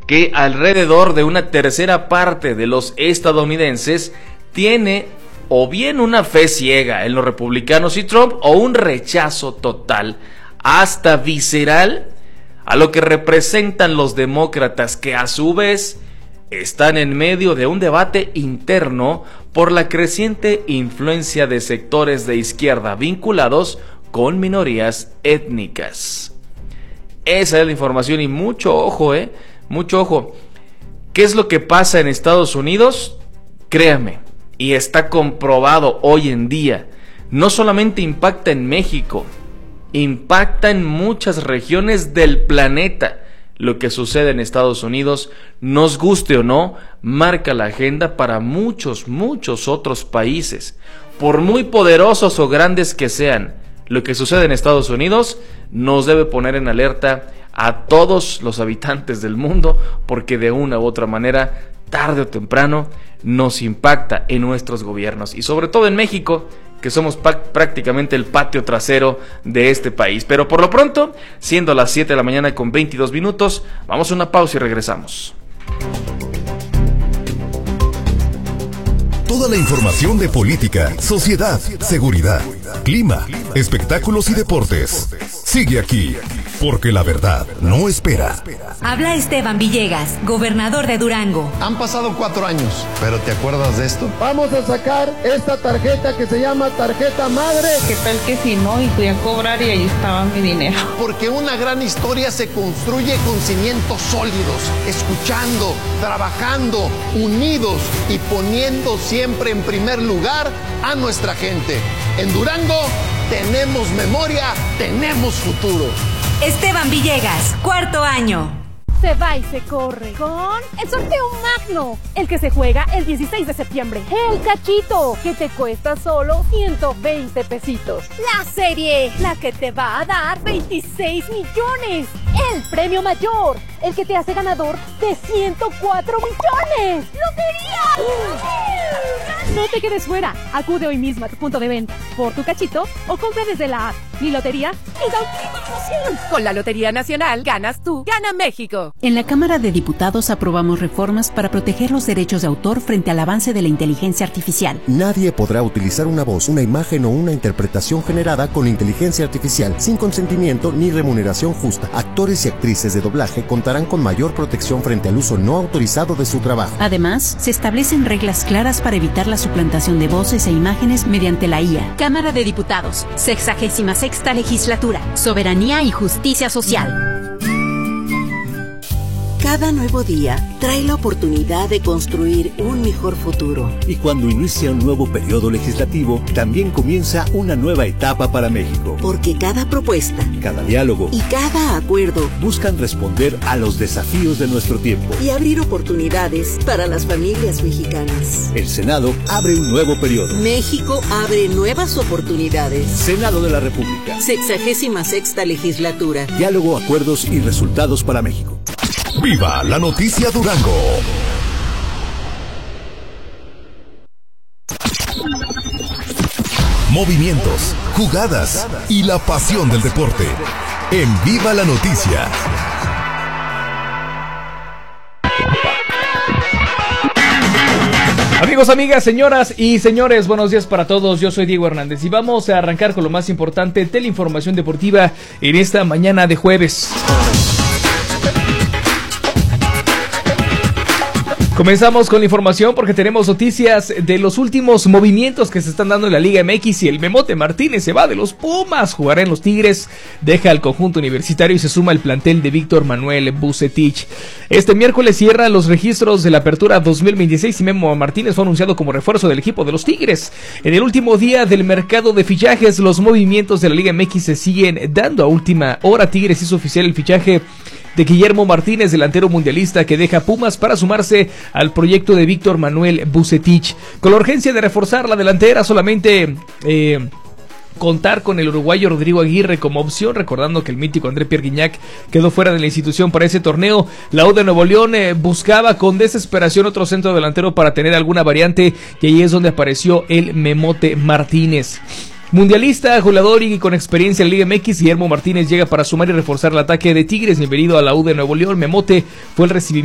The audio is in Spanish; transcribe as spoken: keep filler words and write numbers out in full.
que alrededor de una tercera parte de los estadounidenses tiene o bien una fe ciega en los republicanos y Trump o un rechazo total, hasta visceral, a lo que representan los demócratas, que a su vez están en medio de un debate interno por la creciente influencia de sectores de izquierda vinculados con minorías étnicas. Esa es la información y mucho ojo, eh, mucho ojo. ¿Qué es lo que pasa en Estados Unidos? Créame, y está comprobado hoy en día, no solamente impacta en México, impacta en muchas regiones del planeta. Lo que sucede en Estados Unidos, nos guste o no, marca la agenda para muchos, muchos otros países. Por muy poderosos o grandes que sean, lo que sucede en Estados Unidos nos debe poner en alerta a todos los habitantes del mundo, porque de una u otra manera, tarde o temprano, nos impacta en nuestros gobiernos, y sobre todo en México, que somos prácticamente el patio trasero de este país. Pero por lo pronto, siendo las siete de la mañana con veintidós minutos, vamos a una pausa y regresamos. Toda la información de política, sociedad, seguridad, clima, espectáculos y deportes. Sigue aquí, porque la verdad no espera. Habla Esteban Villegas, gobernador de Durango. Han pasado cuatro años, pero ¿te acuerdas de esto? Vamos a sacar esta tarjeta que se llama tarjeta madre. ¿Qué tal que si no? Y fui a cobrar y ahí estaba mi dinero. Porque una gran historia se construye con cimientos sólidos, escuchando, trabajando, unidos y poniendo siempre en primer lugar a nuestra gente. En Durango tenemos memoria, tenemos futuro. Esteban Villegas, cuarto año. Se va y se corre con el sorteo magno, el que se juega el dieciséis de septiembre. El cachito, que te cuesta solo ciento veinte pesitos. La serie, la que te va a dar veintiséis millones. El premio mayor, el que te hace ganador de ciento cuatro millones. ¡Lotería! No te quedes fuera. Acude hoy mismo a tu punto de venta por tu cachito o compra desde la app. Mi lotería es la última emoción. Con la Lotería Nacional ganas tú, gana México. En la Cámara de Diputados aprobamos reformas para proteger los derechos de autor frente al avance de la inteligencia artificial. Nadie podrá utilizar una voz, una imagen o una interpretación generada con inteligencia artificial sin consentimiento ni remuneración justa. Actores y actrices de doblaje contarán con mayor protección frente al uso no autorizado de su trabajo. Además, se establecen reglas claras para evitar la suplantación de voces e imágenes mediante la I A. Cámara de Diputados, sexagésima sexta legislatura, soberanía y justicia social. Cada nuevo día trae la oportunidad de construir un mejor futuro. Y cuando inicia un nuevo periodo legislativo, también comienza una nueva etapa para México. Porque cada propuesta, cada diálogo y cada acuerdo buscan responder a los desafíos de nuestro tiempo y abrir oportunidades para las familias mexicanas. El Senado abre un nuevo periodo. México abre nuevas oportunidades. Senado de la República. Sexagésima sexta legislatura. Diálogo, acuerdos y resultados para México. ¡Viva la noticia Durango! Movimientos, jugadas y la pasión del deporte. En Viva la Noticia. Amigos, amigas, señoras y señores, buenos días para todos. Yo soy Diego Hernández y vamos a arrancar con lo más importante de la información deportiva en esta mañana de jueves. Comenzamos con la información porque tenemos noticias de los últimos movimientos que se están dando en la Liga M X y el Memote Martínez se va de los Pumas, jugará en los Tigres, deja al conjunto universitario y se suma al plantel de Víctor Manuel Bucetich. Este miércoles cierra los registros de la apertura dos mil veintiséis y Memo Martínez fue anunciado como refuerzo del equipo de los Tigres. En el último día del mercado de fichajes, los movimientos de la Liga M X se siguen dando a última hora. Tigres hizo oficial el fichaje de Guillermo Martínez, delantero mundialista que deja Pumas para sumarse al proyecto de Víctor Manuel Bucetich. Con la urgencia de reforzar la delantera, solamente eh, contar con el uruguayo Rodrigo Aguirre como opción, recordando que el mítico André Pierre Guignac quedó fuera de la institución para ese torneo. La U de Nuevo León eh, buscaba con desesperación otro centro delantero para tener alguna variante y ahí es donde apareció el Memote Martínez. Mundialista, jugador y con experiencia en la Liga M X, Guillermo Martínez llega para sumar y reforzar el ataque de Tigres. Bienvenido a la U de Nuevo León. Memote fue el recibimiento